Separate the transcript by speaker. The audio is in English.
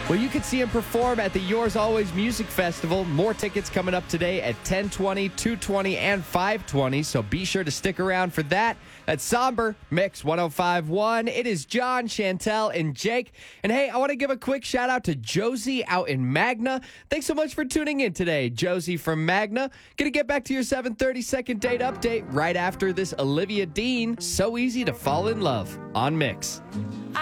Speaker 1: Well, you can see him perform at the Yours Always Music Festival. More tickets coming up today at 10:20, 2:20, and 5:20. So be sure to stick around for that. That's Somber Mix 105.1. It is John, Chantel, and Jake. And hey, I want to give a quick shout out to Josie out in Magna. Thanks so much for tuning in today, Josie from Magna. Gonna get back to your 7:30 second date update right after this Olivia Dean. So easy to fall in love on Mix.